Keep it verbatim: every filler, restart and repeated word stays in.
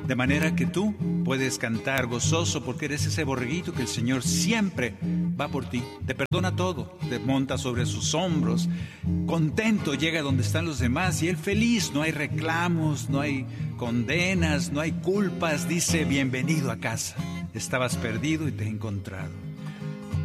De manera que tú puedes cantar gozoso porque eres ese borreguito que el Señor siempre va por ti. Te perdona todo, te monta sobre sus hombros, contento llega donde están los demás y Él feliz. No hay reclamos, no hay condenas, no hay culpas. Dice: bienvenido a casa. Estabas perdido y te he encontrado.